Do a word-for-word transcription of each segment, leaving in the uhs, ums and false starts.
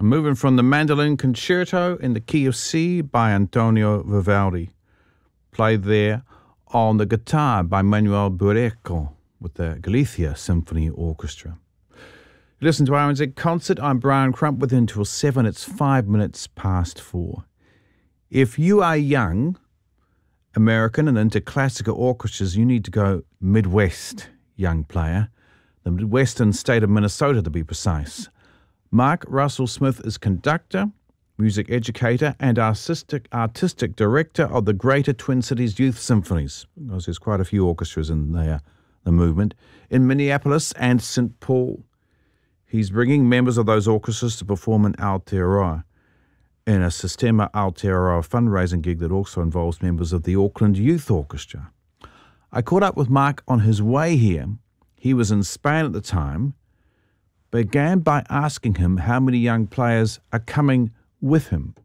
I'm moving from the Mandolin Concerto in the key of C by Antonio Vivaldi, played there on the guitar by Manuel Bureco with the Galicia Symphony Orchestra. You listen to R N Z Concert. I'm Brian Crump with until seven. It's five minutes past four. If you are young, American and into classical orchestras, you need to go Midwest, young player. The Midwestern state of Minnesota, to be precise. Mark Russell Smith is conductor, music educator, and artistic artistic director of the Greater Twin Cities Youth Symphonies, because there's quite a few orchestras in there, the movement, in Minneapolis and Saint Paul. He's bringing members of those orchestras to perform in Aotearoa in a Sistema Aotearoa fundraising gig that also involves members of the Auckland Youth Orchestra. I caught up with Mark on his way here. He was in Spain at the time, began by asking him how many young players are coming with him.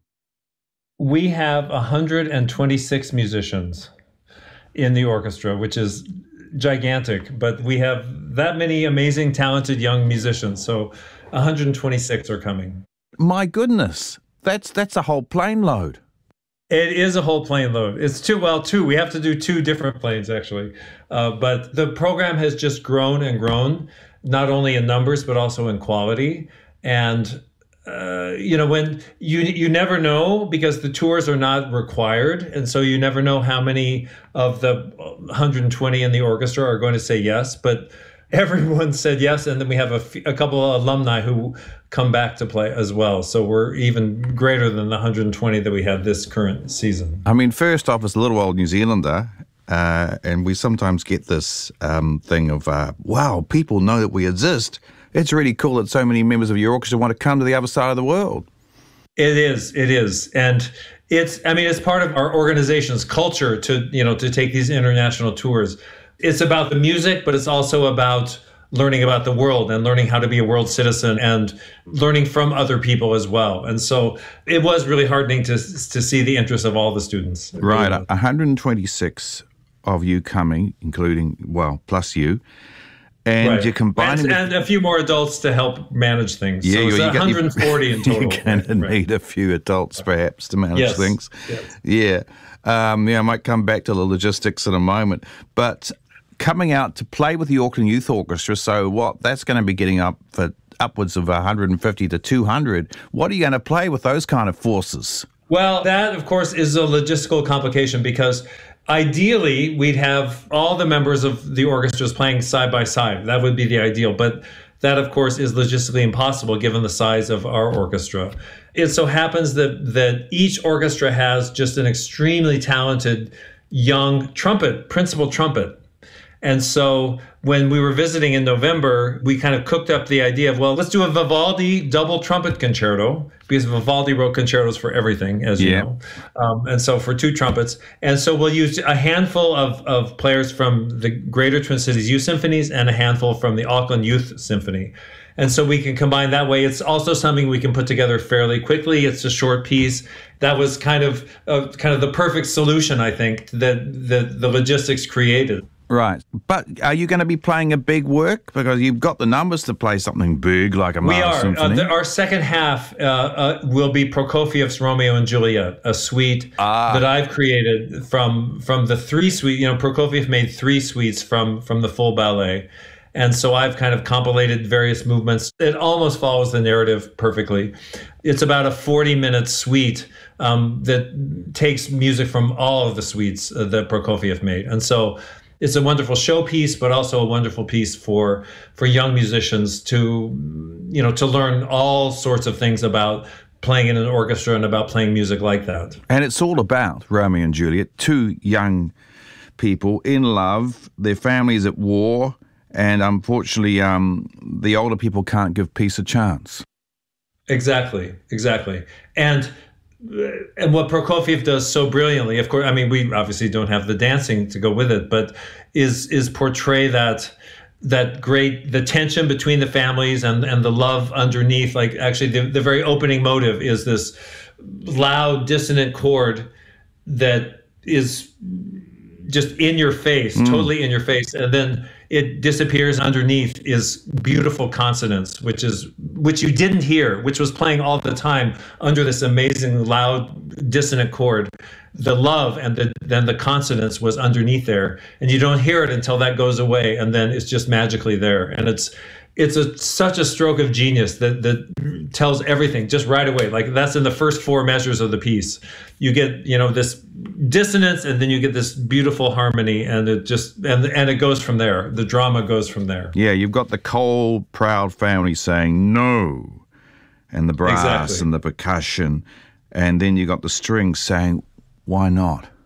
We have one hundred twenty-six musicians in the orchestra, which is gigantic, but we have that many amazing, talented young musicians. So one hundred twenty-six are coming. My goodness, that's that's a whole plane load. It is a whole plane load. It's two, well, two. We have to do two different planes, actually. Uh, but the program has just grown and grown, not only in numbers, but also in quality. And, uh, you know, when you you never know, because the tours are not required. And so you never know how many of the one hundred twenty in the orchestra are going to say yes. But everyone said yes. And then we have a, f- a couple of alumni who come back to play as well. So we're even greater than the one hundred twenty that we had this current season. I mean, first off, as a little old New Zealander, uh, and we sometimes get this um, thing of, uh, wow, people know that we exist. It's really cool that so many members of your orchestra want to come to the other side of the world. It is, it is. And it's, I mean, it's part of our organization's culture to, you know, to take these international tours. It's about the music, but it's also about learning about the world and learning how to be a world citizen and learning from other people as well. And so it was really heartening to to see the interest of all the students. Right, one hundred twenty-six of you coming, including, well, plus you. And right. you're combining... And, and a few more adults to help manage things. Yeah, so it's you one hundred forty in total. You're going to right. need a few adults, perhaps, to manage yes. things. Yes. Yeah. Um, yeah, I might come back to the logistics in a moment. But coming out to play with the Auckland Youth Orchestra, so what? That's going to be getting up for upwards of one hundred fifty to two hundred. What are you going to play with those kind of forces? Well, that, of course, is a logistical complication because ideally we'd have all the members of the orchestras playing side by side. That would be the ideal. But that, of course, is logistically impossible given the size of our orchestra. It so happens that that each orchestra has just an extremely talented young trumpet, principal trumpet. And so when we were visiting in November, we kind of cooked up the idea of, well, let's do a Vivaldi double trumpet concerto, because Vivaldi wrote concertos for everything, as you yeah. know. Um, and so for two trumpets. And so we'll use a handful of, of players from the Greater Twin Cities Youth Symphonies and a handful from the Auckland Youth Symphony. And so we can combine that way. It's also something we can put together fairly quickly. It's a short piece. That was kind of uh, kind of the perfect solution, I think, that, that the logistics created. Right. But are you going to be playing a big work? Because you've got the numbers to play something big like a Mahler We are. Symphony. Uh, the, our second half uh, uh, will be Prokofiev's Romeo and Juliet, a suite ah. that I've created from from the three suite. You know, Prokofiev made three suites from from the full ballet. And so I've kind of compilated various movements. It almost follows the narrative perfectly. It's about a forty-minute suite um, that takes music from all of the suites uh, that Prokofiev made. And so it's a wonderful showpiece, but also a wonderful piece for for young musicians to, you know, to learn all sorts of things about playing in an orchestra and about playing music like that. And it's all about Romeo and Juliet, two young people in love, their families at war, and unfortunately, um, the older people can't give peace a chance. Exactly, exactly. And and what Prokofiev does so brilliantly, of course, I mean, we obviously don't have the dancing to go with it, but is is portray that that great, the tension between the families and, and the love underneath. Like actually the, the very opening motive is this loud, dissonant chord that is just in your face, mm. totally in your face. And then it disappears underneath is beautiful consonance, which is which you didn't hear, which was playing all the time under this amazing loud dissonant chord. The love and the, then the consonance was underneath there, and you don't hear it until that goes away, and then it's just magically there. And it's it's a such a stroke of genius that that tells everything just right away. Like that's in the first four measures of the piece. You get, you know, this dissonance, and then you get this beautiful harmony, and it just and and it goes from there. The drama goes from there. Yeah, you've got the Cole proud family saying no, and the brass Exactly. and the percussion, and then you got the strings saying, why not?